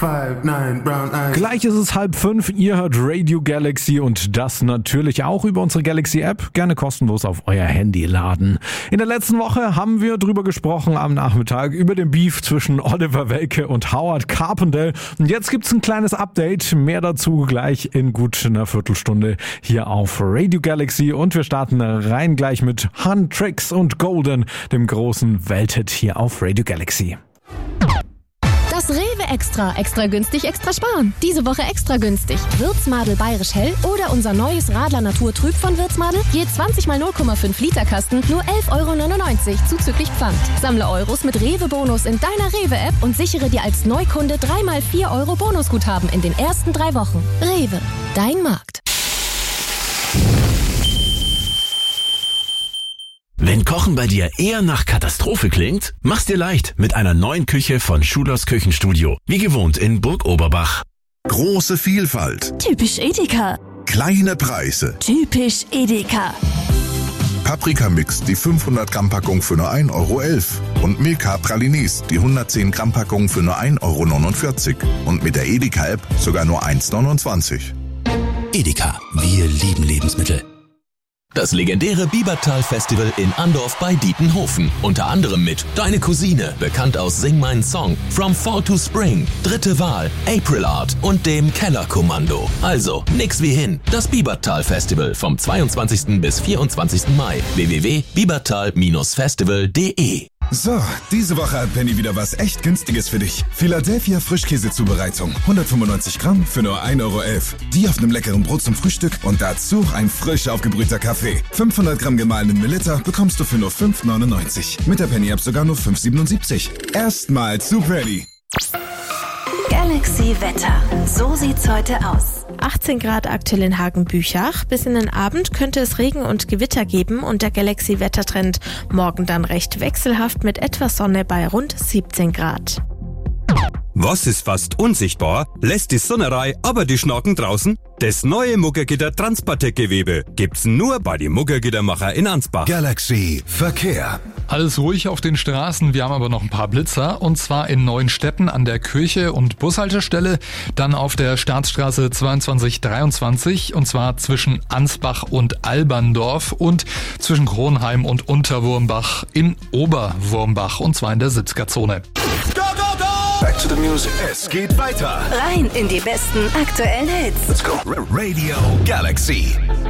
5'9", brown eyes. Gleich ist es 4:30, ihr hört Radio Galaxy und das natürlich auch über unsere Galaxy-App. Gerne kostenlos auf euer Handy laden. In der letzten Woche haben wir drüber gesprochen am Nachmittag über den Beef zwischen Oliver Welke und Howard Carpendale. Und jetzt gibt's ein kleines Update. Mehr dazu gleich in gut einer Viertelstunde hier auf Radio Galaxy. Und wir starten rein gleich mit Huntrix und Golden, dem großen Welthit hier auf Radio Galaxy. Das Rewe Extra günstig, extra sparen. Diese Woche extra günstig. Wirtsmadel Bayerisch Hell oder unser neues Radler Naturtrüb von Wirtsmadel. Je 20 mal 0,5 Liter Kasten, nur 11,99 € zuzüglich Pfand. Sammle Euros mit Rewe-Bonus in deiner Rewe-App und sichere dir als Neukunde 3 mal 4 € Bonusguthaben in den ersten 3 Wochen. Rewe, dein Markt. Wenn Kochen bei dir eher nach Katastrophe klingt, mach's dir leicht mit einer neuen Küche von Schulers Küchenstudio. Wie gewohnt in Burg Oberbach. Große Vielfalt. Typisch Edeka. Kleine Preise. Typisch Edeka. Paprikamix, die 500 Gramm Packung für nur 1,11 € und Milka Pralines, die 110 Gramm Packung für nur 1,49 € und mit der Edeka-App sogar nur 1,29 €. Edeka, wir lieben Lebensmittel. Das legendäre Biebertal-Festival in Andorf bei Dietenhofen. Unter anderem mit Deine Cousine, bekannt aus Sing meinen Song, From Fall to Spring, Dritte Wahl, April Art und dem Kellerkommando. Also, nix wie hin. Das Biebertal-Festival vom 22. bis 24. Mai. www.biebertal-festival.de. So, diese Woche hat Penny wieder was echt Günstiges für dich. Philadelphia Frischkäsezubereitung. 195 Gramm für nur 1,11 €. Die auf einem leckeren Brot zum Frühstück und dazu ein frisch aufgebrühter Kaffee. 500 Gramm gemahlenen Melitta bekommst du für nur 5,99 €. Mit der Penny-App sogar nur 5,77 €. Erstmal zu Penny. Galaxy Wetter. So sieht's heute aus. 18 Grad aktuell in Hagen-Büchach. Bis in den Abend könnte es Regen und Gewitter geben und der Galaxy-Wettertrend morgen dann recht wechselhaft mit etwas Sonne bei rund 17 Grad. Was ist fast unsichtbar, lässt die Sonnerei aber die Schnaken draußen? Das neue Muggergitter Transpartec-Gewebe gibt's nur bei den Muggergittermacher in Ansbach. Galaxy Verkehr. Alles ruhig auf den Straßen, wir haben aber noch ein paar Blitzer und zwar in Neuenstetten an der Kirche- und Bushaltestelle, dann auf der Staatsstraße 2223 und zwar zwischen Ansbach und Alberndorf und zwischen Kronheim und Unterwurmbach in Oberwurmbach und zwar in der 70er-Zone. Back to the music. Es geht weiter. Rein in die besten aktuellen Hits. Let's go. Radio Galaxy.